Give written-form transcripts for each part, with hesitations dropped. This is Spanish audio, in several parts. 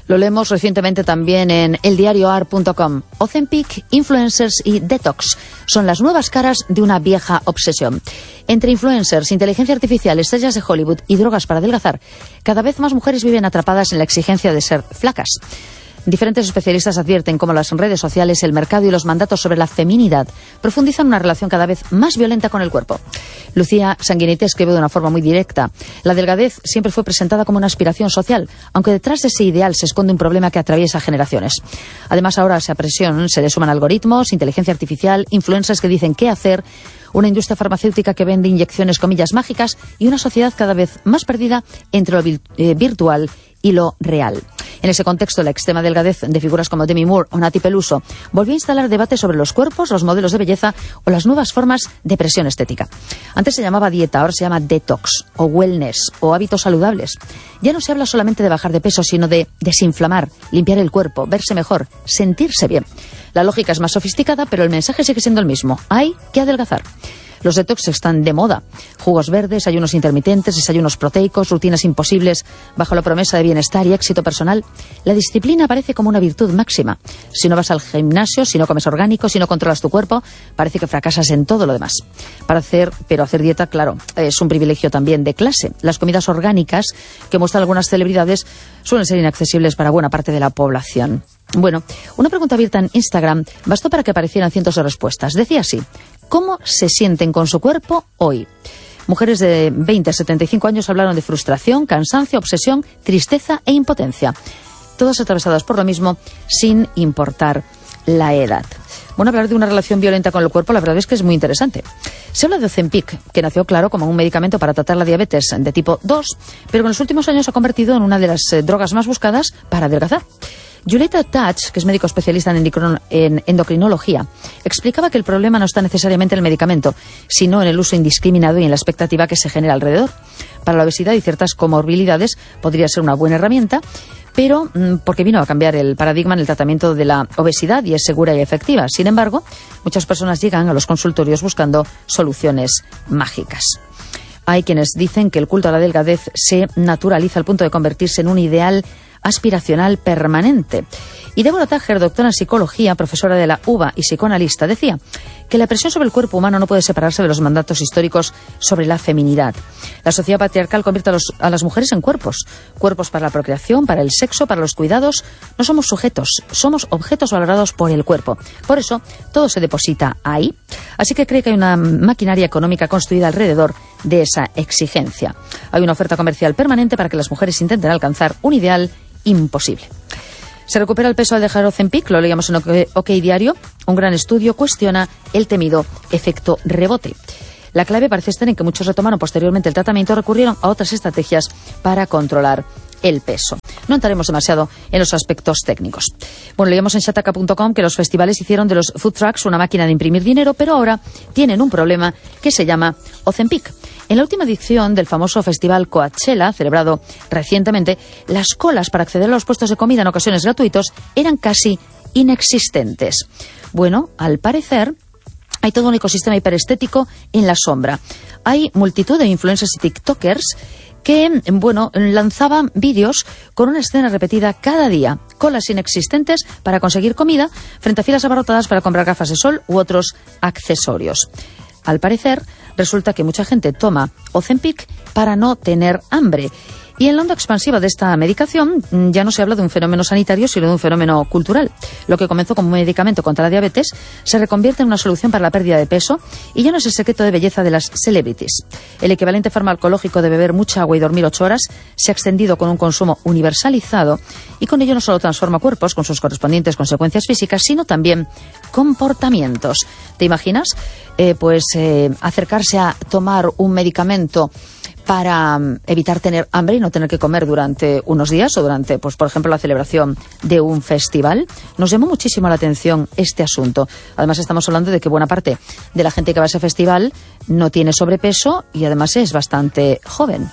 Lo leemos recientemente también en eldiarioar.com. Ozempic, influencers y detox son las nuevas caras de una vieja obsesión. Entre influencers, inteligencia artificial, estrellas de Hollywood y drogas para adelgazar, cada vez más mujeres viven atrapadas en la exigencia de ser flacas. Diferentes especialistas advierten cómo las redes sociales, el mercado y los mandatos sobre la feminidad profundizan una relación cada vez más violenta con el cuerpo. Lucía Sanguinetti escribe de una forma muy directa: la delgadez siempre fue presentada como una aspiración social, aunque detrás de ese ideal se esconde un problema que atraviesa generaciones. Además, ahora a esa presión se le suman algoritmos, inteligencia artificial, influencers que dicen qué hacer, una industria farmacéutica que vende inyecciones comillas mágicas y una sociedad cada vez más perdida entre lo virtual y lo real. En ese contexto, la extrema delgadez de figuras como Demi Moore o Nati Peluso volvió a instalar debates sobre los cuerpos, los modelos de belleza o las nuevas formas de presión estética. Antes se llamaba dieta, ahora se llama detox o wellness o hábitos saludables. Ya no se habla solamente de bajar de peso, sino de desinflamar, limpiar el cuerpo, verse mejor, sentirse bien. La lógica es más sofisticada, pero el mensaje sigue siendo el mismo: hay que adelgazar. Los detox están de moda. Jugos verdes, ayunos intermitentes, desayunos proteicos, rutinas imposibles bajo la promesa de bienestar y éxito personal. La disciplina aparece como una virtud máxima. Si no vas al gimnasio, si no comes orgánico, si no controlas tu cuerpo, parece que fracasas en todo lo demás. Pero hacer dieta, claro, es un privilegio también de clase. Las comidas orgánicas que muestran algunas celebridades suelen ser inaccesibles para buena parte de la población. Bueno, una pregunta abierta en Instagram bastó para que aparecieran cientos de respuestas. Decía así: ¿cómo se sienten con su cuerpo hoy? Mujeres de 20 a 75 años hablaron de frustración, cansancio, obsesión, tristeza e impotencia. Todas atravesadas por lo mismo, sin importar la edad. Bueno, hablar de una relación violenta con el cuerpo, la verdad es que es muy interesante. Se habla de Ozempic, que nació, claro, como un medicamento para tratar la diabetes de tipo 2, pero que en los últimos años se ha convertido en una de las drogas más buscadas para adelgazar. Julieta Touch, que es médico especialista en endocrinología, explicaba que el problema no está necesariamente en el medicamento, sino en el uso indiscriminado y en la expectativa que se genera alrededor. Para la obesidad y ciertas comorbilidades podría ser una buena herramienta, pero porque vino a cambiar el paradigma en el tratamiento de la obesidad y es segura y efectiva. Sin embargo, muchas personas llegan a los consultorios buscando soluciones mágicas. Hay quienes dicen que el culto a la delgadez se naturaliza al punto de convertirse en un ideal aspiracional permanente. Y Deborah Tager, doctora en psicología, profesora de la UBA y psicoanalista, decía que la presión sobre el cuerpo humano no puede separarse de los mandatos históricos sobre la feminidad. La sociedad patriarcal convierte a las mujeres en cuerpos para la procreación, para el sexo, para los cuidados. No somos sujetos, somos objetos valorados por el cuerpo. Por eso, todo se deposita ahí. Así que cree que hay una maquinaria económica construida alrededor de esa exigencia. Hay una oferta comercial permanente para que las mujeres intenten alcanzar un ideal imposible. ¿Se recupera el peso al dejar Ozempic? Lo leíamos en OK Diario. Un gran estudio cuestiona el temido efecto rebote. La clave parece estar en que muchos retomaron posteriormente el tratamiento y recurrieron a otras estrategias para controlar el peso. No entraremos demasiado en los aspectos técnicos. Bueno, leíamos en shataka.com que los festivales hicieron de los food trucks una máquina de imprimir dinero, pero ahora tienen un problema que se llama Ozempic. En la última edición del famoso festival Coachella, celebrado recientemente, las colas para acceder a los puestos de comida en ocasiones gratuitos eran casi inexistentes. Bueno, al parecer hay todo un ecosistema hiperestético en la sombra. Hay multitud de influencers y tiktokers que, lanzaban vídeos con una escena repetida cada día, colas inexistentes para conseguir comida frente a filas abarrotadas para comprar gafas de sol u otros accesorios. Al parecer, resulta que mucha gente toma Ozempic para no tener hambre. Y en la onda expansiva de esta medicación ya no se habla de un fenómeno sanitario, sino de un fenómeno cultural. Lo que comenzó como un medicamento contra la diabetes se reconvierte en una solución para la pérdida de peso y ya no es el secreto de belleza de las celebrities. El equivalente farmacológico de beber mucha agua y dormir 8 horas se ha extendido con un consumo universalizado y con ello no solo transforma cuerpos con sus correspondientes consecuencias físicas, sino también comportamientos. ¿Te imaginas? Acercarse a tomar un medicamento para evitar tener hambre y no tener que comer durante unos días o durante, por ejemplo, la celebración de un festival. Nos llamó muchísimo la atención este asunto. Además, estamos hablando de que buena parte de la gente que va a ese festival no tiene sobrepeso y además es bastante joven.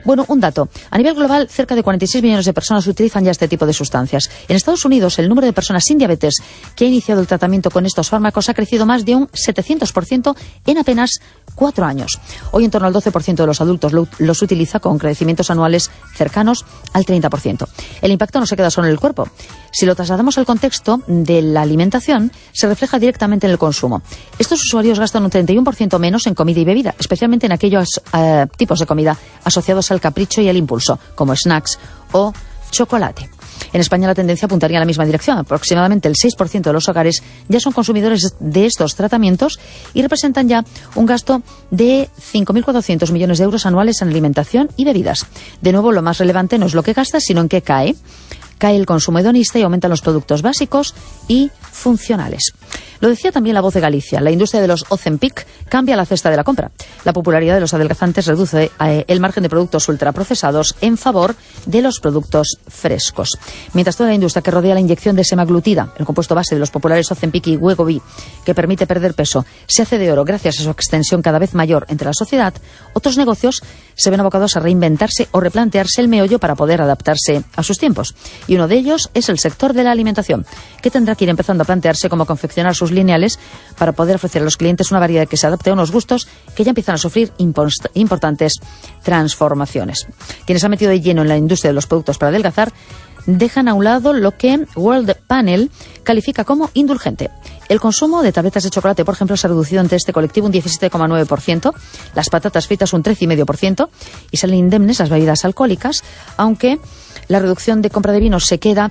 Bueno, un dato. A nivel global, cerca de 46 millones de personas utilizan ya este tipo de sustancias. En Estados Unidos, el número de personas sin diabetes que ha iniciado el tratamiento con estos fármacos ha crecido más de un 700% en apenas 4 años. Hoy en torno al 12% de los adultos los utiliza, con crecimientos anuales cercanos al 30%. El impacto no se queda solo en el cuerpo. Si lo trasladamos al contexto de la alimentación, se refleja directamente en el consumo. Estos usuarios gastan un 31% menos en comida y bebida, especialmente en aquellos tipos de comida asociados al capricho y al impulso, como snacks o chocolate. En España la tendencia apuntaría en la misma dirección. Aproximadamente el 6% de los hogares ya son consumidores de estos tratamientos y representan ya un gasto de 5.400 millones de euros anuales en alimentación y bebidas. De nuevo, lo más relevante no es lo que gasta, sino en qué cae. Cae el consumo hedonista y aumentan los productos básicos y funcionales. Lo decía también La Voz de Galicia. La industria de los Ozempic cambia la cesta de la compra. La popularidad de los adelgazantes reduce el margen de productos ultraprocesados en favor de los productos frescos. Mientras toda la industria que rodea la inyección de semaglutida, el compuesto base de los populares Ozempic y Wegovy, que permite perder peso, se hace de oro gracias a su extensión cada vez mayor entre la sociedad, otros negocios se ven abocados a reinventarse o replantearse el meollo para poder adaptarse a sus tiempos. Y uno de ellos es el sector de la alimentación, que tendrá que ir empezando a plantearse cómo confeccionar sus lineales para poder ofrecer a los clientes una variedad que se adapte a unos gustos que ya empiezan a sufrir importantes transformaciones. Quienes han metido de lleno en la industria de los productos para adelgazar dejan a un lado lo que World Panel califica como indulgente. El consumo de tabletas de chocolate, por ejemplo, se ha reducido entre este colectivo un 17,9%, las patatas fritas un 13,5% y salen indemnes las bebidas alcohólicas, aunque la reducción de compra de vinos se queda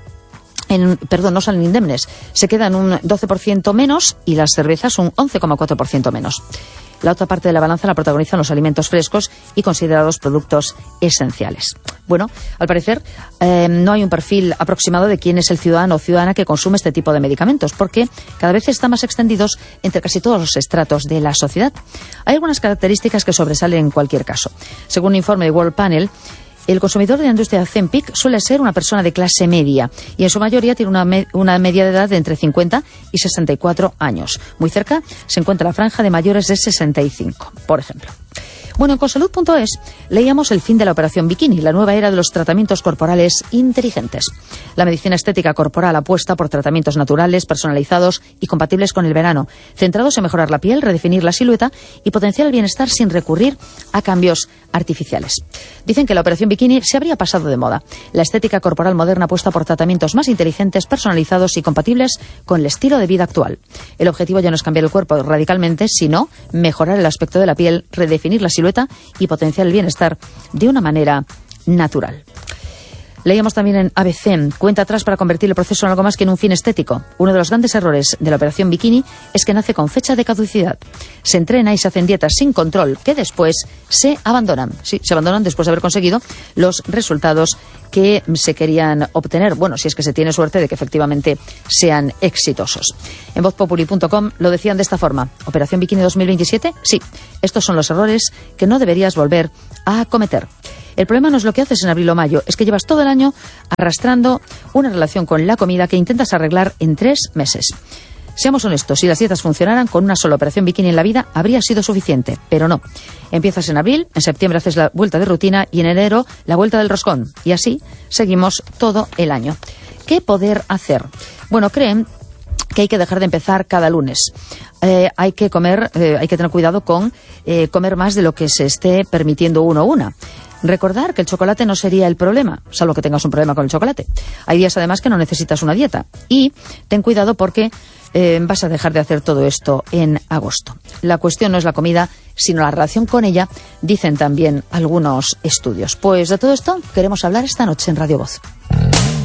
no salen indemnes, se quedan un 12% menos y las cervezas un 11,4% menos. La otra parte de la balanza la protagonizan los alimentos frescos y considerados productos esenciales. Bueno, al parecer no hay un perfil aproximado de quién es el ciudadano o ciudadana que consume este tipo de medicamentos, porque cada vez están más extendidos entre casi todos los estratos de la sociedad. Hay algunas características que sobresalen en cualquier caso. Según un informe de World Panel, el consumidor de la industria de Ozempic suele ser una persona de clase media y en su mayoría tiene una media de edad de entre 50 y 64 años. Muy cerca se encuentra la franja de mayores de 65, por ejemplo. Bueno, en Consalud.es leíamos el fin de la operación bikini, la nueva era de los tratamientos corporales inteligentes. La medicina estética corporal apuesta por tratamientos naturales, personalizados y compatibles con el verano, centrados en mejorar la piel, redefinir la silueta y potenciar el bienestar sin recurrir a cambios artificiales. Dicen que la operación bikini se habría pasado de moda. La estética corporal moderna apuesta por tratamientos más inteligentes, personalizados y compatibles con el estilo de vida actual. El objetivo ya no es cambiar el cuerpo radicalmente, sino mejorar el aspecto de la piel, redefinir la silueta y potenciar el bienestar de una manera natural. Leíamos también en ABC, cuenta atrás para convertir el proceso en algo más que en un fin estético. Uno de los grandes errores de la operación bikini es que nace con fecha de caducidad. Se entrena y se hacen dietas sin control que después se abandonan. Sí, se abandonan después de haber conseguido los resultados que se querían obtener. Bueno, si es que se tiene suerte de que efectivamente sean exitosos. En vozpopuli.com lo decían de esta forma. ¿Operación Bikini 2027? Sí, estos son los errores que no deberías volver a cometer. El problema no es lo que haces en abril o mayo, es que llevas todo el año arrastrando una relación con la comida que intentas arreglar en 3 meses. Seamos honestos, si las dietas funcionaran, con una sola operación bikini en la vida habría sido suficiente, pero no. Empiezas en abril, en septiembre haces la vuelta de rutina y en enero la vuelta del roscón. Y así seguimos todo el año. ¿Qué poder hacer? Bueno, creen que hay que dejar de empezar cada lunes. Hay que tener cuidado con comer más de lo que se esté permitiendo uno o una. Recordar que el chocolate no sería el problema, salvo que tengas un problema con el chocolate. Hay días además que no necesitas una dieta. Y ten cuidado porque vas a dejar de hacer todo esto en agosto. La cuestión no es la comida, sino la relación con ella, dicen también algunos estudios. Pues de todo esto queremos hablar esta noche en Radio Voz.